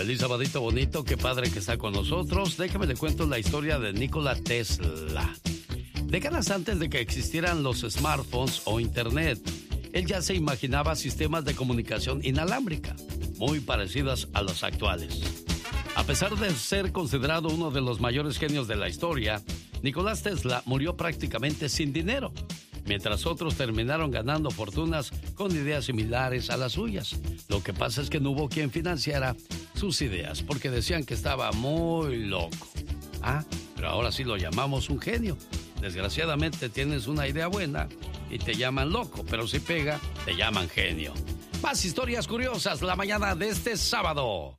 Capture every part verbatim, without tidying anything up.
Feliz sabadito bonito, qué padre que está con nosotros. Déjame le cuento la historia de Nikola Tesla. Décadas antes de que existieran los smartphones o internet, él ya se imaginaba sistemas de comunicación inalámbrica, muy parecidos a los actuales. A pesar de ser considerado uno de los mayores genios de la historia, Nicolás Tesla murió prácticamente sin dinero, mientras otros terminaron ganando fortunas con ideas similares a las suyas. Lo que pasa es que no hubo quien financiara sus ideas, porque decían que estaba muy loco. Ah, pero ahora sí lo llamamos un genio. Desgraciadamente tienes una idea buena y te llaman loco, pero si pega, te llaman genio. Más historias curiosas la mañana de este sábado.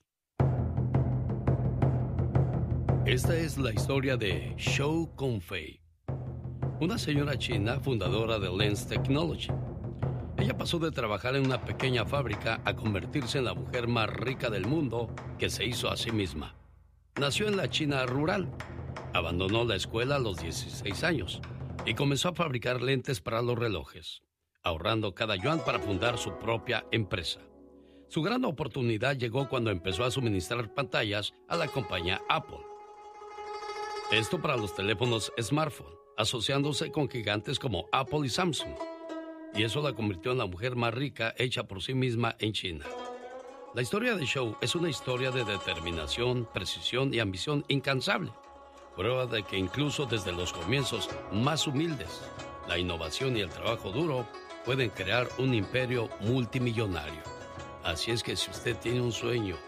Esta es la historia de Zhou Confei, una señora china fundadora de Lens Technology. Ella pasó de trabajar en una pequeña fábrica a convertirse en la mujer más rica del mundo que se hizo a sí misma. Nació en la China rural, abandonó la escuela a los dieciséis años y comenzó a fabricar lentes para los relojes, ahorrando cada yuan para fundar su propia empresa. Su gran oportunidad llegó cuando empezó a suministrar pantallas a la compañía Apple. Esto para los teléfonos smartphone, asociándose con gigantes como Apple y Samsung. Y eso la convirtió en la mujer más rica hecha por sí misma en China. La historia de Zhou es una historia de determinación, precisión y ambición incansable. Prueba de que incluso desde los comienzos más humildes, la innovación y el trabajo duro pueden crear un imperio multimillonario. Así es que si usted tiene un sueño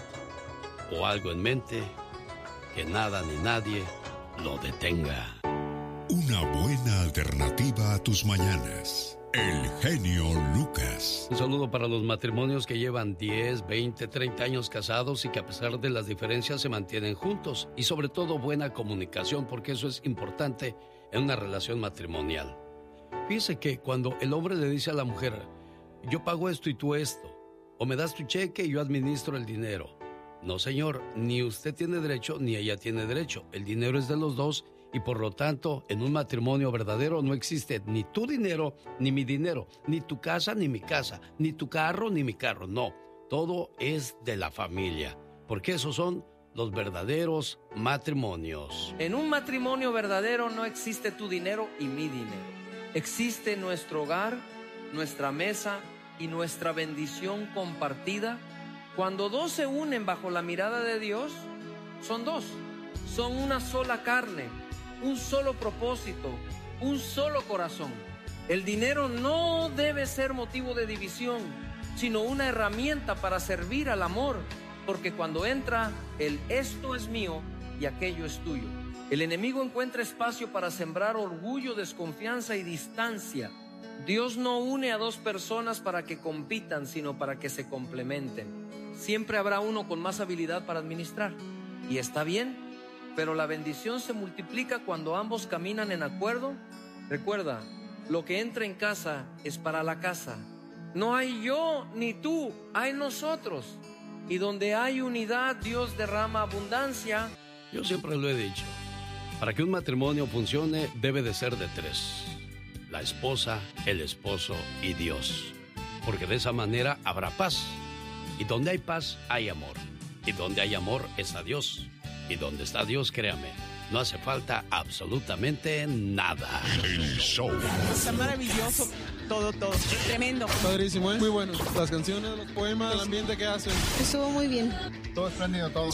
o algo en mente, que nada ni nadie lo detenga. Una buena alternativa a tus mañanas. El genio Lucas. Un saludo para los matrimonios que llevan diez, veinte, treinta años casados y que a pesar de las diferencias se mantienen juntos. Y sobre todo buena comunicación, porque eso es importante en una relación matrimonial. Fíjese que cuando el hombre le dice a la mujer, yo pago esto y tú esto, o me das tu cheque y yo administro el dinero. No, señor, ni usted tiene derecho ni ella tiene derecho. El dinero es de los dos y por lo tanto, en un matrimonio verdadero no existe ni tu dinero ni mi dinero, ni tu casa ni mi casa, ni tu carro ni mi carro. No, todo es de la familia, porque esos son los verdaderos matrimonios. En un matrimonio verdadero no existe tu dinero y mi dinero. Existe nuestro hogar, nuestra mesa y nuestra bendición compartida. Cuando dos se unen bajo la mirada de Dios, son dos, son una sola carne, un solo propósito, un solo corazón. El dinero no debe ser motivo de división, sino una herramienta para servir al amor, porque cuando entra el esto es mío y aquello es tuyo, el enemigo encuentra espacio para sembrar orgullo, desconfianza y distancia. Dios no une a dos personas para que compitan, sino para que se complementen. Siempre habrá uno con más habilidad para administrar, y está bien, pero la bendición se multiplica cuando ambos caminan en acuerdo. Recuerda, lo que entra en casa es para la casa. No hay yo ni tú, hay nosotros. Y donde hay unidad, Dios derrama abundancia. Yo siempre lo he dicho, para que un matrimonio funcione debe de ser de tres: la esposa, el esposo y Dios, porque de esa manera habrá paz. Y donde hay paz, hay amor. Y donde hay amor, está Dios. Y donde está Dios, créame, no hace falta absolutamente nada. El show. Está maravilloso. Todo, todo. Tremendo. Padrísimo, ¿eh? Muy bueno. Las canciones, los poemas, el ambiente que hacen. Estuvo muy bien. Todo espléndido, todo.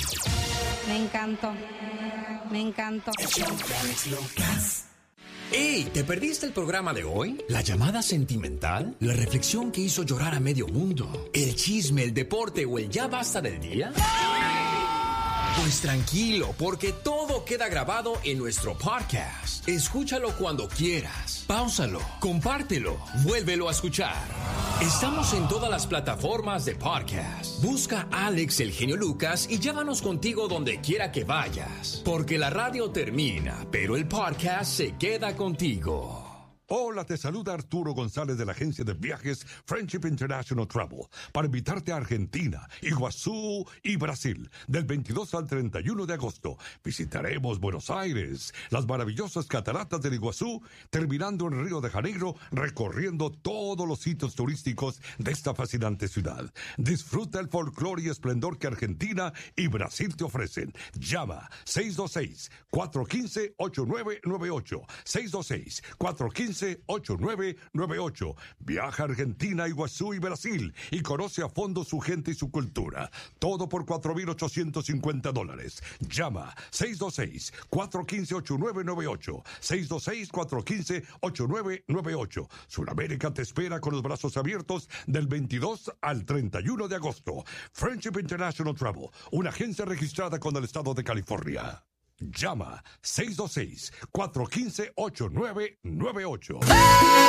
Me encantó. Me encantó. ¡Ey! ¿Te perdiste el programa de hoy? ¿La llamada sentimental? ¿La reflexión que hizo llorar a medio mundo? ¿El chisme, el deporte o el ya basta del día? Pues tranquilo, porque todo queda grabado en nuestro podcast. Escúchalo cuando quieras. Páusalo, compártelo, vuélvelo a escuchar. Estamos en todas las plataformas de podcast. Busca Alex el genio Lucas y llévanos contigo donde quiera que vayas. Porque la radio termina, pero el podcast se queda contigo. Hola, te saluda Arturo González de la agencia de viajes Friendship International Travel para invitarte a Argentina, Iguazú y Brasil del veintidós al treinta y uno de agosto. Visitaremos Buenos Aires, las maravillosas cataratas del Iguazú, terminando en Río de Janeiro, recorriendo todos los sitios turísticos de esta fascinante ciudad. Disfruta el folclore y esplendor que Argentina y Brasil te ofrecen. Llama seis dos seis, cuatro uno cinco, ocho nueve nueve ocho, seis dos seis, cuatro uno cinco, ocho nueve nueve ocho. Viaja a Argentina, Iguazú y Brasil y conoce a fondo su gente y su cultura. Todo por cuatro mil ochocientos cincuenta dólares. Llama seis dos seis, cuatro uno cinco, ocho nueve nueve ocho, seis dos seis, cuatro uno cinco, ocho nueve nueve ocho. Sudamérica te espera con los brazos abiertos del veintidós al treinta y uno de agosto. Friendship International Travel, una agencia registrada con el estado de California. Llama seis dos seis, cuatro uno cinco, ocho nueve nueve ocho.